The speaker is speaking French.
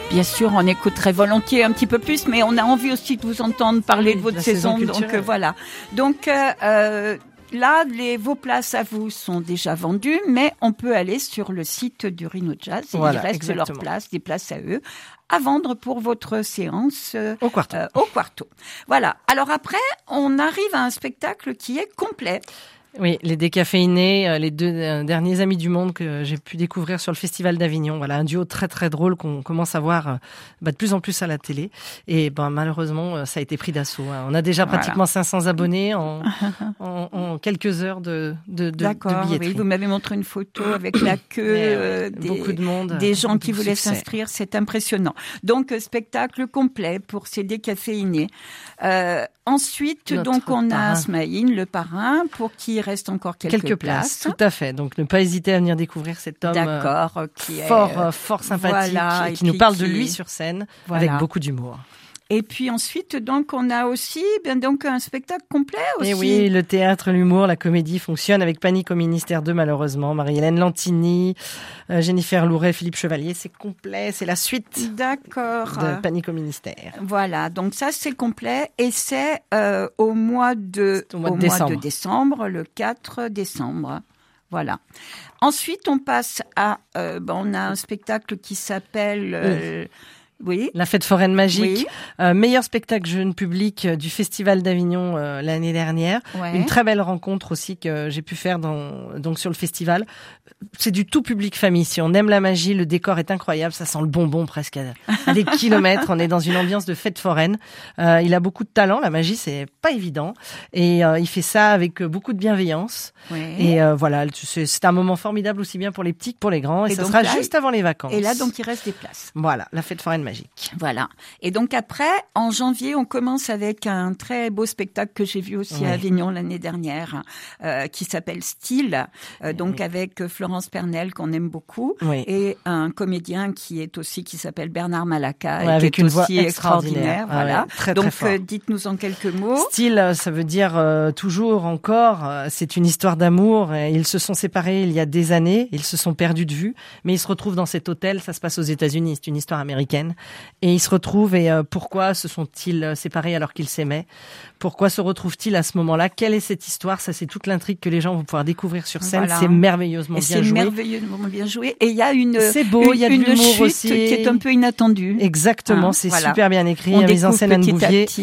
Bien sûr, on écoute très volontiers un petit peu plus, mais on a envie aussi de vous entendre parler de votre saison. Donc voilà. Donc là, vos places à vous sont déjà vendues, mais on peut aller sur le site du Rhino Jazz. Voilà, il reste exactement. des places à eux, à vendre pour votre séance au Quarto. Voilà. Alors après, on arrive à un spectacle qui est complet. Oui, les décaféinés, les deux derniers amis du monde que j'ai pu découvrir sur le Festival d'Avignon. Voilà, un duo très très drôle qu'on commence à voir de plus en plus à la télé. Et malheureusement, ça a été pris d'assaut. On a déjà pratiquement 500 abonnés en quelques heures de billetterie. Oui, vous m'avez montré une photo avec la queue, beaucoup de monde, des gens qui voulaient s'inscrire. C'est impressionnant. Donc, spectacle complet pour ces décaféinés. Ensuite, on a Smaïn, le parrain, pour qui il reste encore quelques places. Tout à fait. Donc, ne pas hésiter à venir découvrir cet homme qui est fort sympathique et qui nous parle de lui sur scène avec beaucoup d'humour. Et puis ensuite, donc, on a aussi un spectacle complet aussi. Et oui, le théâtre, l'humour, la comédie fonctionne avec Panique au ministère 2, malheureusement. Marie-Hélène Lantini, Jennifer Louret, Philippe Chevalier. C'est complet, c'est la suite. D'accord. De Panique au ministère. Voilà, donc ça, c'est complet. Et c'est au mois de décembre, le 4 décembre. Voilà. Ensuite, on passe à... on a un spectacle qui s'appelle... Oui. La fête foraine magique, meilleur spectacle jeune public du Festival d'Avignon l'année dernière. Ouais. Une très belle rencontre aussi que j'ai pu faire donc sur le festival. C'est du tout public famille. Si on aime la magie, le décor est incroyable. Ça sent le bonbon presque à des kilomètres. On est dans une ambiance de fête foraine. Il a beaucoup de talent. La magie, c'est pas évident. Et il fait ça avec beaucoup de bienveillance. Ouais. Et voilà, c'est un moment formidable aussi bien pour les petits que pour les grands. Et ça sera juste avant les vacances. Et là, donc, il reste des places. Voilà, la fête foraine magique. Voilà. Et donc après, en janvier, on commence avec un très beau spectacle que j'ai vu aussi à Avignon l'année dernière, qui s'appelle Style, donc avec Florence Pernel qu'on aime beaucoup, et un comédien qui s'appelle Bernard Malaka, et avec qui est une aussi voix extraordinaire. Voilà. Très, donc très fort. Dites-nous en quelques mots. Style, ça veut dire toujours, encore. C'est une histoire d'amour. Ils se sont séparés il y a des années. Ils se sont perdus de vue, mais ils se retrouvent dans cet hôtel. Ça se passe aux États-Unis. C'est une histoire américaine. Et ils se retrouvent et pourquoi se sont-ils séparés alors qu'ils s'aimaient? Pourquoi se retrouvent-ils à ce moment-là? Quelle est cette histoire? Ça, c'est toute l'intrigue que les gens vont pouvoir découvrir sur scène. Voilà. C'est merveilleusement bien joué. C'est merveilleusement bien joué. Et il y a une chute qui est un peu inattendue. Exactement, c'est super bien écrit. Mise en scène Anne Bouvier.